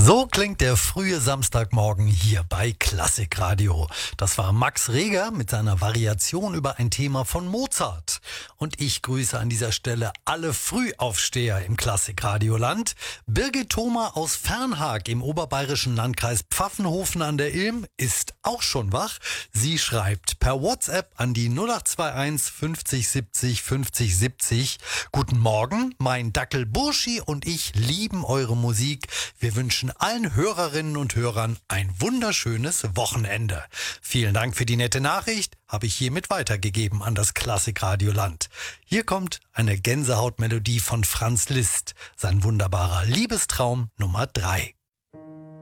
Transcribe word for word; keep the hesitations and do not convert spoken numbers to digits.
So klingt der frühe Samstagmorgen hier bei Klassikradio. Das war Max Reger mit seiner Variation über ein Thema von Mozart. Und ich grüße an dieser Stelle alle Frühaufsteher im Klassikradioland. Birgit Thoma aus Fernhaag im oberbayerischen Landkreis Pfaffenhofen an der Ilm ist auch schon wach. Sie schreibt per WhatsApp an die null acht zwei eins fünfzig siebzig fünfzig siebzig. Guten Morgen, mein Dackel Burschi und ich lieben eure Musik. Wir wünschen allen Hörerinnen und Hörern ein wunderschönes Wochenende. Vielen Dank für die nette Nachricht, habe ich hiermit weitergegeben an das Klassikradioland. Hier kommt eine Gänsehautmelodie von Franz Liszt, sein wunderbarer Liebestraum Nummer drei.